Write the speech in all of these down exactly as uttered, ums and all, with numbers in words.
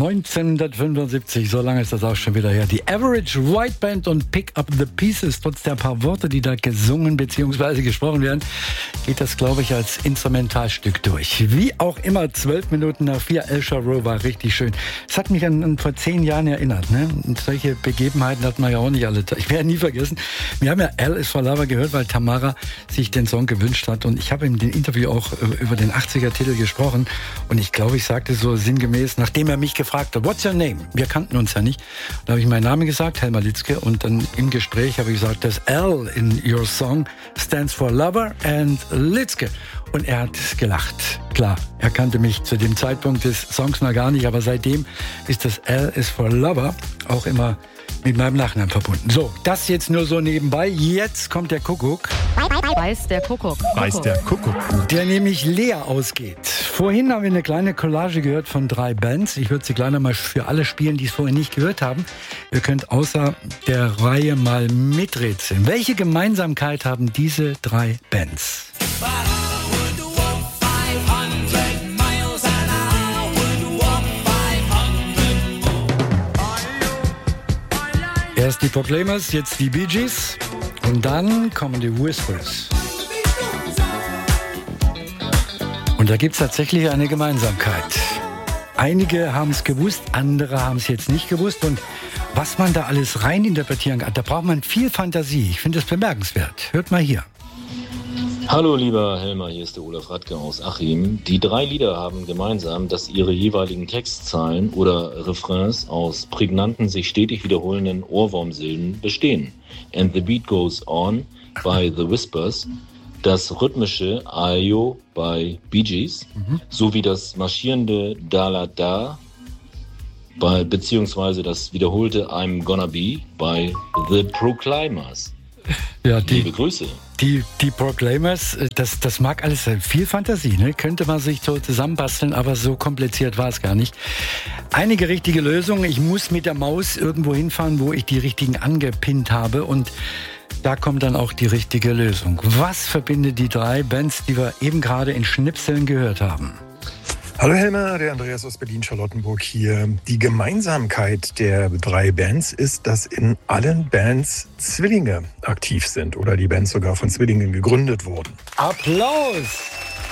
neunzehnhundertfünfundsiebzig, so lange ist das auch schon wieder her. Die Average White Band und Pick Up the Pieces. Trotz der paar Worte, die da gesungen bzw. gesprochen werden, geht das, glaube ich, als Instrumentalstück durch. Wie auch immer, zwölf Minuten nach vier. El Shaarou war richtig schön. Es hat mich an, an vor zehn Jahren erinnert. Ne? Und solche Begebenheiten hat man ja auch nicht alle. Ich werde nie vergessen. Wir haben ja L is for Lover gehört, weil Tamara sich den Song gewünscht hat. Und ich habe in dem Interview auch über den achtziger-Titel gesprochen. Und ich glaube, ich sagte so sinngemäß, nachdem er mich gefragt hat, what's your name? Wir kannten uns ja nicht. Da habe ich meinen Namen gesagt, Helmer Litzke. Und dann im Gespräch habe ich gesagt, das L in your song stands for Lover and Litzke. Und er hat gelacht. Klar, er kannte mich zu dem Zeitpunkt des Songs noch gar nicht, aber seitdem ist das L is for Lover auch immer mit meinem Nachnamen verbunden. So, das jetzt nur so nebenbei. Jetzt kommt der Kuckuck. Weiß der Kuckuck. Weiß der Kuckuck. Der nämlich leer ausgeht. Vorhin haben wir eine kleine Collage gehört von drei Bands. Ich würde sie gleich noch mal für alle spielen, die es vorhin nicht gehört haben. Ihr könnt außer der Reihe mal miträtseln. Welche Gemeinsamkeit haben diese drei Bands? Erst die Proclaimers, jetzt die Bee Gees und dann kommen die Whispers. Und da gibt es tatsächlich eine Gemeinsamkeit. Einige haben es gewusst, andere haben es jetzt nicht gewusst. Und was man da alles reininterpretieren kann, da braucht man viel Fantasie. Ich finde das bemerkenswert. Hört mal hier. Hallo lieber Helmer, hier ist der Olaf Radke aus Achim. Die drei Lieder haben gemeinsam, dass ihre jeweiligen Textzeilen oder Refrains aus prägnanten, sich stetig wiederholenden Ohrwurmsilben bestehen. And the Beat Goes On bei The Whispers, das rhythmische Ayo bei Bee Gees, mhm. sowie das marschierende Da-La Da bei, beziehungsweise das wiederholte I'm Gonna Be bei The Proclaimers. Ja, die, Liebe Grüße. Die, die Proclaimers, das, das mag alles sein. Viel Fantasie, ne? Könnte man sich so zusammenbasteln, aber so kompliziert war es gar nicht. Einige richtige Lösungen. Ich muss mit der Maus irgendwo hinfahren, wo ich die richtigen angepinnt habe, und da kommt dann auch die richtige Lösung. Was verbindet die drei Bands, die wir eben gerade in Schnipseln gehört haben? Hallo Helmer, der Andreas aus Berlin-Charlottenburg hier. Die Gemeinsamkeit der drei Bands ist, dass in allen Bands Zwillinge aktiv sind oder die Bands sogar von Zwillingen gegründet wurden. Applaus!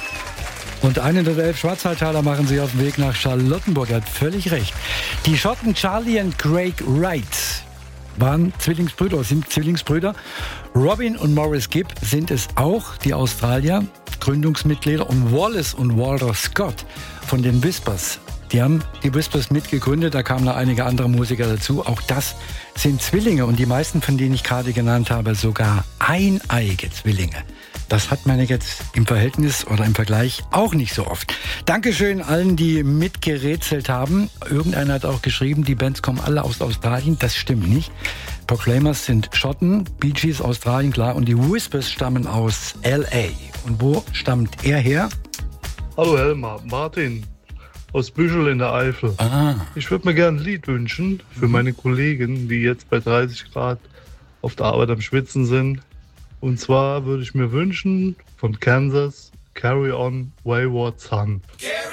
Und einen der elf Schwarzwaldtaler machen sich auf den Weg nach Charlottenburg. Er hat völlig recht. Die Schotten Charlie und Craig Wright waren Zwillingsbrüder, sind Zwillingsbrüder. Robin und Maurice Gibb sind es auch, die Australier, Gründungsmitglieder. Und Wallace und Walter Scott von den Whispers, die haben die Whispers mitgegründet, da kamen noch einige andere Musiker dazu. Auch das sind Zwillinge, und die meisten von denen ich gerade genannt habe, sogar eineige Zwillinge. Das hat man jetzt im Verhältnis oder im Vergleich auch nicht so oft. Dankeschön allen, die mitgerätselt haben. Irgendeiner hat auch geschrieben, die Bands kommen alle aus Australien. Das stimmt nicht. Proclaimers sind Schotten, Bee Gees Australien, klar. Und die Whispers stammen aus L A. Und wo stammt er her? Hallo Helmer, Martin aus Büschel in der Eifel. Ah. Ich würde mir gerne ein Lied wünschen für mhm. meine Kollegen, die jetzt bei dreißig Grad auf der Arbeit am Schwitzen sind. Und zwar würde ich mir wünschen von Kansas, Carry On Wayward Son.